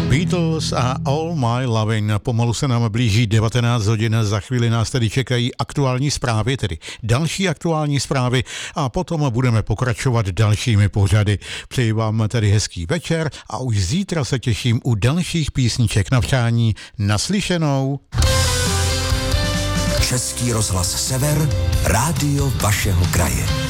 Beatles a All My Lovin'. Pomalu se nám blíží 19 hodin, za chvíli nás tedy čekají aktuální zprávy, tedy další aktuální zprávy a potom budeme pokračovat dalšími pořady. Přeji vám tedy hezký večer a už zítra se těším u dalších písniček na přání. Naslyšenou. Český rozhlas Sever, rádio vašeho kraje.